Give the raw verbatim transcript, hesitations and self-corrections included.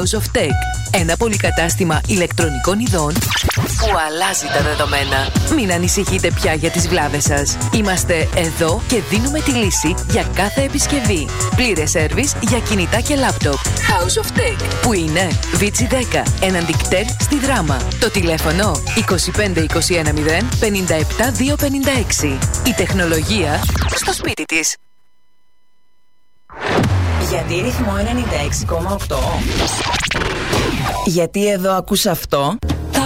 House of Tech. Ένα πολυκατάστημα ηλεκτρονικών ειδών που αλλάζει τα δεδομένα. Μην ανησυχείτε πια για τις βλάβες σας. Είμαστε εδώ και δίνουμε τη λύση για κάθε επισκευή. Πλήρες σέρβις για κινητά και λάπτοπ. House of Tech, που είναι Βίτσι δέκα, έναντι κτέλ στη Δράμα. Το τηλέφωνο είκοσι πέντε είκοσι ένα μηδέν πενήντα επτά διακόσια πενήντα έξι. Η τεχνολογία στο σπίτι της. Γιατί ρυθμό ενενήντα έξι κόμμα οκτώ? Γιατί εδώ ακούς αυτό?